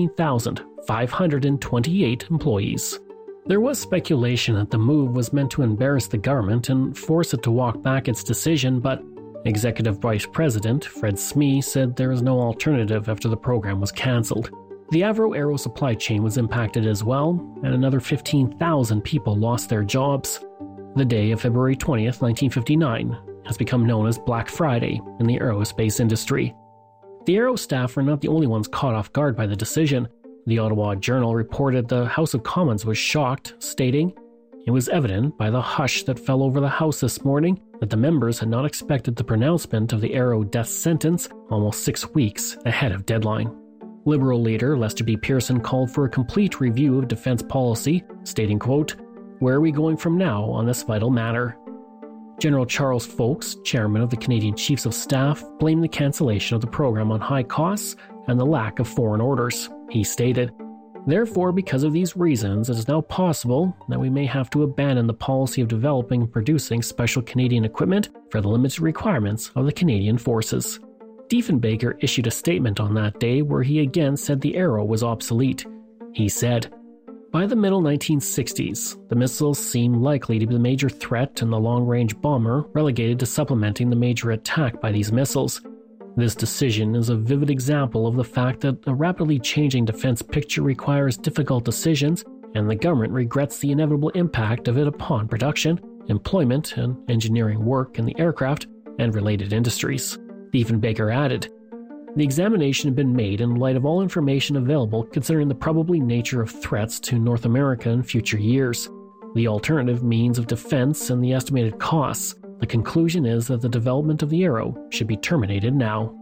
14,528 employees. There was speculation that the move was meant to embarrass the government and force it to walk back its decision, but Executive Vice President Fred Smee said there was no alternative after the program was cancelled. The Avro Aero supply chain was impacted as well, and another 15,000 people lost their jobs. The day of February 20th, 1959, has become known as Black Friday in the aerospace industry. The Aero staff were not the only ones caught off guard by the decision. The Ottawa Journal reported the House of Commons was shocked, stating, "It was evident by the hush that fell over the House this morning that the members had not expected the pronouncement of the Aero death sentence almost 6 weeks ahead of deadline." Liberal leader Lester B. Pearson called for a complete review of defense policy, stating, quote, "Where are we going from now on this vital matter?" General Charles Folks, chairman of the Canadian Chiefs of Staff, blamed the cancellation of the program on high costs and the lack of foreign orders. He stated, "Therefore, because of these reasons, it is now possible that we may have to abandon the policy of developing and producing special Canadian equipment for the limited requirements of the Canadian forces." Diefenbaker issued a statement on that day where he again said the Arrow was obsolete. He said, "By the middle 1960s, the missiles seemed likely to be the major threat, and the long-range bomber relegated to supplementing the major attack by these missiles. This decision is a vivid example of the fact that a rapidly changing defense picture requires difficult decisions, and the government regrets the inevitable impact of it upon production, employment, and engineering work in the aircraft and related industries." Diefenbaker added, "The examination had been made in light of all information available considering the probable nature of threats to North America in future years, the alternative means of defense, and the estimated costs. The conclusion is that the development of the Arrow should be terminated now."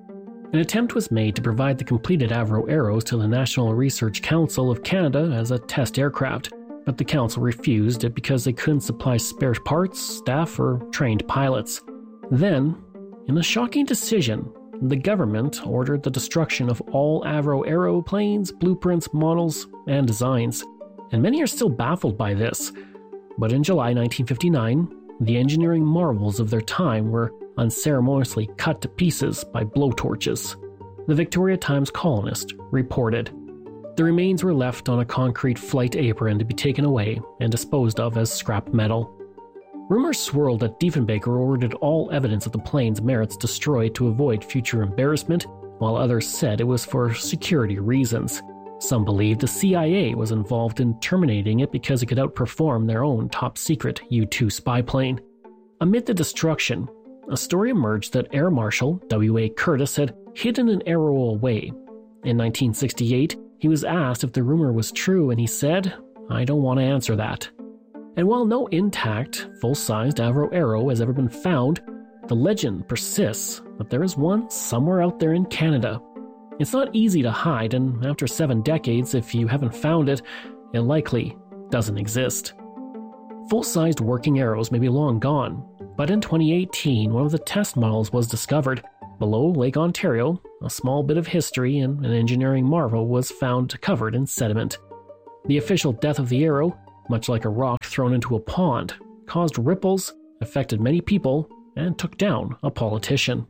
An attempt was made to provide the completed Avro Arrows to the National Research Council of Canada as a test aircraft, but the council refused it because they couldn't supply spare parts, staff, or trained pilots. Then, in a shocking decision, the government ordered the destruction of all Avro aeroplanes, blueprints, models, and designs. And many are still baffled by this. But in July 1959, the engineering marvels of their time were unceremoniously cut to pieces by blowtorches. The Victoria Times Colonist reported, The remains were left on a concrete flight apron to be taken away and disposed of as scrap metal. Rumors swirled that Diefenbaker ordered all evidence of the plane's merits destroyed to avoid future embarrassment, while others said it was for security reasons. Some believed the CIA was involved in terminating it because it could outperform their own top-secret U-2 spy plane. Amid the destruction, a story emerged that Air Marshal W.A. Curtis had hidden an arrow away. In 1968, he was asked if the rumor was true, and he said, "I don't want to answer that." And while no intact, full-sized Avro Arrow has ever been found, the legend persists that there is one somewhere out there in Canada. It's not easy to hide, and after 7 decades, if you haven't found it, it likely doesn't exist. Full-sized working arrows may be long gone, but in 2018, one of the test models was discovered. Below Lake Ontario, a small bit of history and an engineering marvel was found covered in sediment. The official death of the arrow, much like a rock thrown into a pond, caused ripples, affected many people, and took down a politician.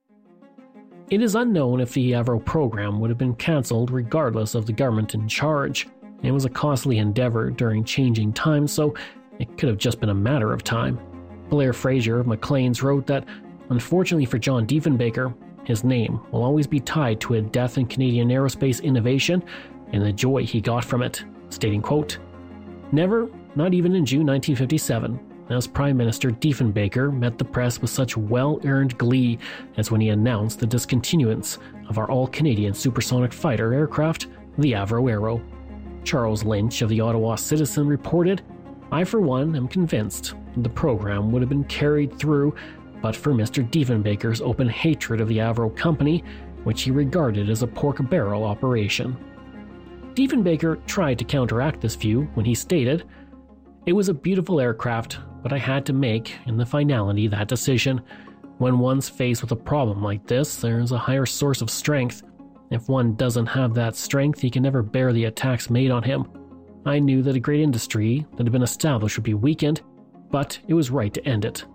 It is unknown if the Avro program would have been cancelled regardless of the government in charge. It was a costly endeavor during changing times, so it could have just been a matter of time. Blair Fraser of Maclean's wrote that, unfortunately for John Diefenbaker, his name will always be tied to a death in Canadian aerospace innovation and the joy he got from it, stating, quote, "Never, not even in June 1957, as Prime Minister Diefenbaker met the press with such well-earned glee as when he announced the discontinuance of our all-Canadian supersonic fighter aircraft, the Avro Arrow." Charles Lynch of the Ottawa Citizen reported, "I for one am convinced the program would have been carried through but for Mr. Diefenbaker's open hatred of the Avro company, which he regarded as a pork barrel operation." Diefenbaker tried to counteract this view when he stated, "It was a beautiful aircraft, but I had to make, in the finality, that decision. When one's faced with a problem like this, there's a higher source of strength. If one doesn't have that strength, he can never bear the attacks made on him. I knew that a great industry that had been established would be weakened, but it was right to end it."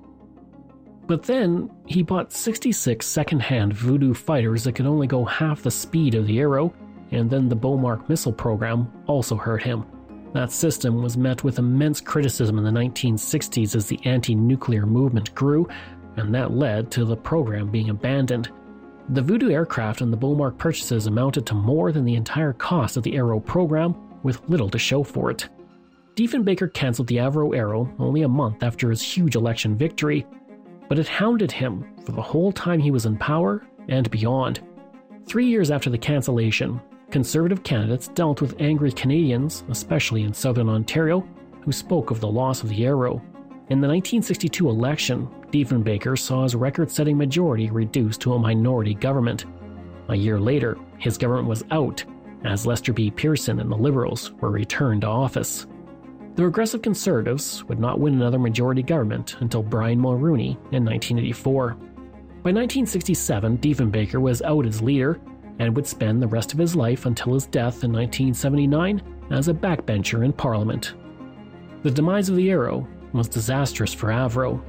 But then, he bought 66 second-hand Voodoo fighters that could only go half the speed of the Arrow, and then the Beaumark missile program also hurt him. That system was met with immense criticism in the 1960s as the anti-nuclear movement grew, and that led to the program being abandoned. The Voodoo aircraft and the Beaumark purchases amounted to more than the entire cost of the Arrow program, with little to show for it. Diefenbaker cancelled the Avro Arrow only a month after his huge election victory, but it hounded him for the whole time he was in power and beyond. 3 years after the cancellation, Conservative candidates dealt with angry Canadians, especially in southern Ontario, who spoke of the loss of the Arrow. In the 1962 election, Diefenbaker saw his record-setting majority reduced to a minority government. A year later, his government was out, as Lester B. Pearson and the Liberals were returned to office. The Progressive Conservatives would not win another majority government until Brian Mulroney in 1984. By 1967, Diefenbaker was out as leader and would spend the rest of his life until his death in 1979 as a backbencher in Parliament. The demise of the Arrow was disastrous for Avro.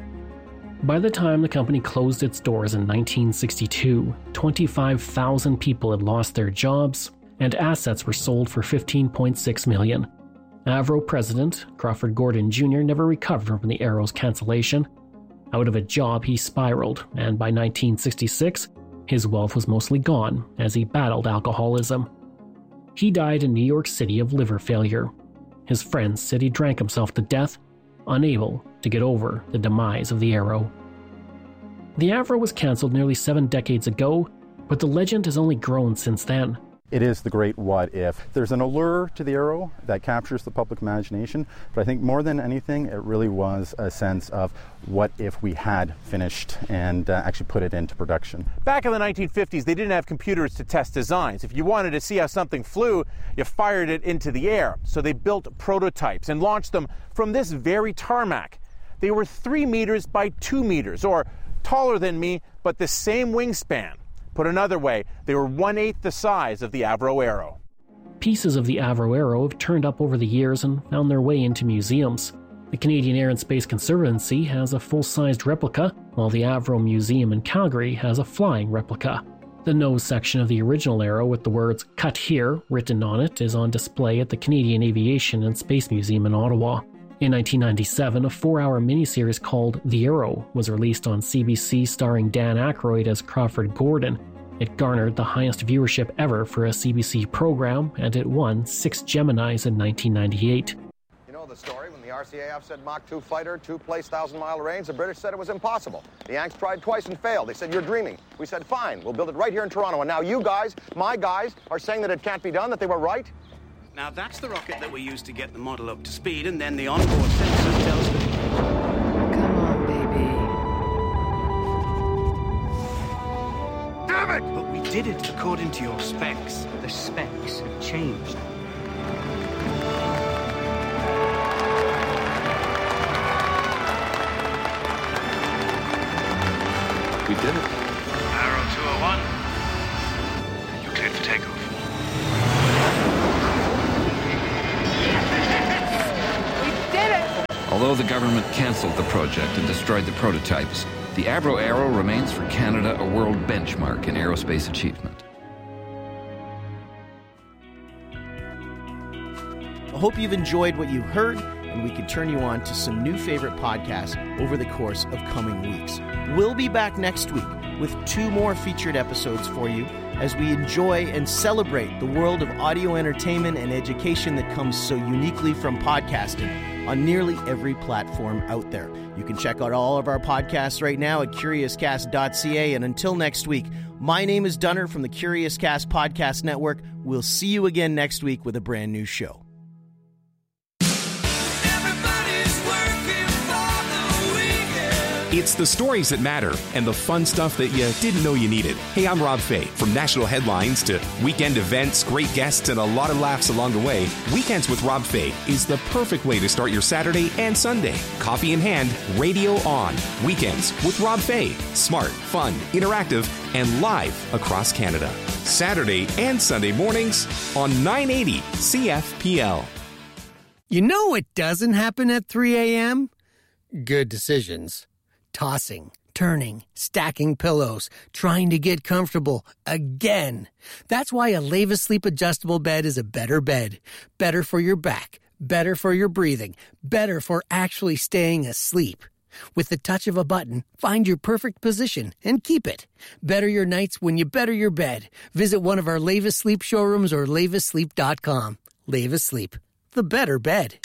By the time the company closed its doors in 1962, 25,000 people had lost their jobs, and assets were sold for $15.6 million. Avro president Crawford Gordon Jr. never recovered from the Arrow's cancellation. Out of a job, he spiraled, and by 1966, his wealth was mostly gone as he battled alcoholism. He died in New York City of liver failure. His friends said he drank himself to death, unable to get over the demise of the Arrow. The Avro was cancelled nearly 7 decades ago, but the legend has only grown since then.
It is the great what if. There's an allure to the Arrow that captures the public imagination, but I think more than anything, it really was a sense of what if we had finished and actually put it into production.
Back in the 1950s, they didn't have computers to test designs. If you wanted to see how something flew, you fired it into the air. So they built prototypes and launched them from this very tarmac. They were 3 meters by 2 meters, or taller than me, but the same wingspan. Put another way, they were 1/8 the size of the Avro Arrow.
Pieces of the Avro Arrow have turned up over the years and found their way into museums. The Canadian Air and Space Conservancy has a full-sized replica, while the Avro Museum in Calgary has a flying replica. The nose section of the original Arrow with the words "Cut Here" written on it is on display at the Canadian Aviation and Space Museum in Ottawa. In 1997, a 4-hour miniseries called The Arrow was released on CBC starring Dan Aykroyd as Crawford Gordon. It garnered the highest viewership ever for a CBC program, and it won 6 Geminis in 1998.
You know the story, when the RCAF said Mach 2 fighter, 2-place 1,000-mile range, the British said it was impossible. The Yanks tried twice and failed. They said, you're dreaming. We said, fine, we'll build it right here in Toronto. And now you guys, my guys, are saying that it can't be done, that they were right?
Now that's the rocket that we used to get the model up to speed, and then the onboard sensors tell us that...
Come on, baby.
Damn it! But we did it according to your specs. The specs have changed. We did it. Arrow 201. You're cleared for takeoff.
Although the government cancelled the project and destroyed the prototypes, the Avro Arrow remains for Canada a world benchmark in aerospace achievement.
I hope you've enjoyed what you heard, and we can turn you on to some new favorite podcasts over the course of coming weeks. We'll be back next week with 2 more featured episodes for you as we enjoy and celebrate the world of audio entertainment and education that comes so uniquely from podcasting on nearly every platform out there. You can check out all of our podcasts right now at CuriousCast.ca, and until next week, my name is Dunner from the Curious Cast Podcast Network. We'll see you again next week with a brand new show.
It's the stories that matter and the fun stuff that you didn't know you needed. Hey, I'm Rob Fay. From national headlines to weekend events, great guests, and a lot of laughs along the way, Weekends with Rob Fay is the perfect way to start your Saturday and Sunday. Coffee in hand, radio on. Weekends with Rob Fay. Smart, fun, interactive, and live across Canada. Saturday and Sunday mornings on 980 CFPL.
You know what doesn't happen at 3 a.m.? Good decisions. Tossing, turning, stacking pillows, trying to get comfortable again. That's why a Leva Sleep adjustable bed is a better bed. Better for your back, better for your breathing, better for actually staying asleep. With the touch of a button, find your perfect position and keep it. Better your nights when you better your bed. Visit one of our Leva Sleep showrooms or levasleep.com. Leva Sleep, the better bed.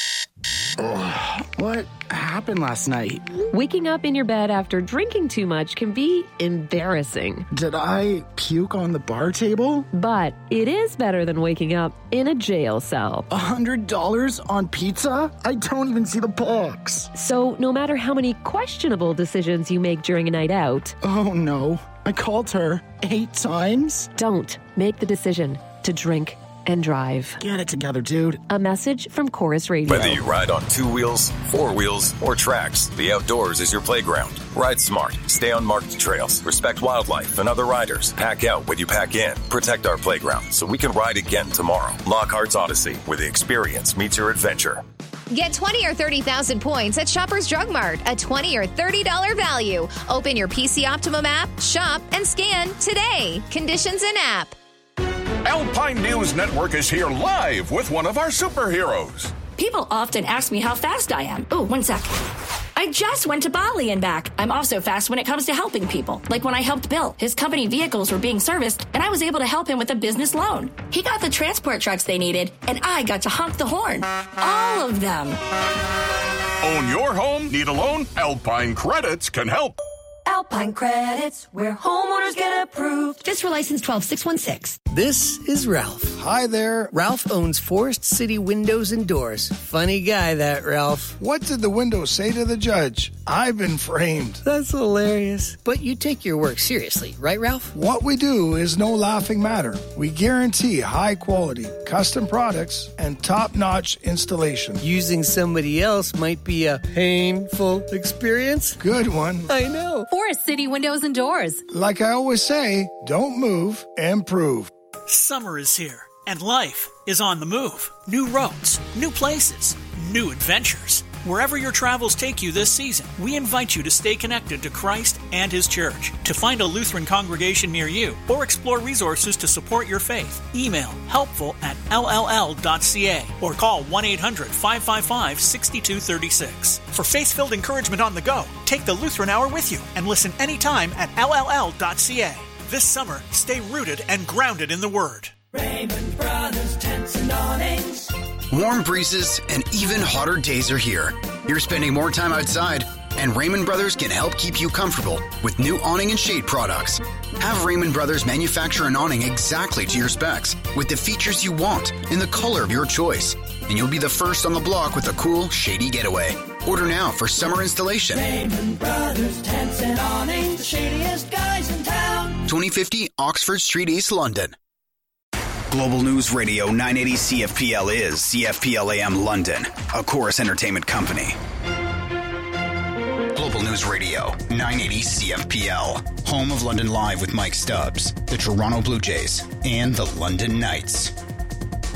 What happened last night?
Waking up in your bed after drinking too much can be embarrassing.
Did I puke on the bar table?
But it is better than waking up in a jail cell.
$100 on pizza? I don't even see the box.
So no matter how many questionable decisions you make during a night out...
Oh no, I called her 8 times?
Don't make the decision to drink and drive.
Get it together, dude.
A message from Chorus Radio.
Whether you ride on 2 wheels, 4 wheels, or tracks, the outdoors is your playground. Ride smart. Stay on marked trails. Respect wildlife and other riders. Pack out what you pack in. Protect our playground so we can ride again tomorrow. Lockhart's Odyssey, where the experience meets your adventure.
Get 20 or 30,000 points at Shoppers Drug Mart, a $20 or $30 value. Open your PC Optimum app, shop, and scan today. Conditions in app.
Alpine News Network is here live with one of our superheroes.
People often ask me how fast I am. Oh, 1 sec. I just went to Bali and back. I'm also fast when it comes to helping people. Like when I helped Bill. His company vehicles were being serviced, and I was able to help him with a business loan. He got the transport trucks they needed, and I got to honk the horn. All of them.
Own your home? Need a loan? Alpine Credits can help.
Alpine Credits, where homeowners get approved.
Just for license 12616.
This is Ralph.
Hi there.
Ralph owns Forest City Windows and Doors. Funny guy, that Ralph.
What did the window say to the judge? I've been framed.
That's hilarious. But you take your work seriously, right, Ralph?
What we do is no laughing matter. We guarantee high quality, custom products, and top-notch installation.
Using somebody else might be a painful experience.
Good one.
I know.
Forest City Windows and Doors.
Like I always say, don't move, improve.
Summer is here, and life is on the move. New roads, new places, new adventures.
Wherever your travels take you this season, we invite you to stay connected to Christ and His church. To find a Lutheran congregation near you or explore resources to support your faith, email helpful@lll.ca or call 1-800-555-6236. For faith-filled encouragement on the go, take the Lutheran Hour with you and listen anytime at lll.ca. This summer, stay rooted and grounded in the Word.
Raymond Brothers Tents and Awnings.
Warm breezes and even hotter days are here. You're spending more time outside, and Raymond Brothers can help keep you comfortable with new awning and shade products. Have Raymond Brothers manufacture an awning exactly to your specs, with the features you want in the color of your choice, and you'll be the first on the block with a cool, shady getaway. Order now for summer installation.
Raymond Brothers Tents and Awnings, the shadiest guys in town.
2050 Oxford Street, East London. Global News Radio 980 CFPL is CFPL AM London, a Chorus Entertainment company. Global News Radio 980 CFPL, home of London Live with Mike Stubbs, the Toronto Blue Jays, and the London Knights.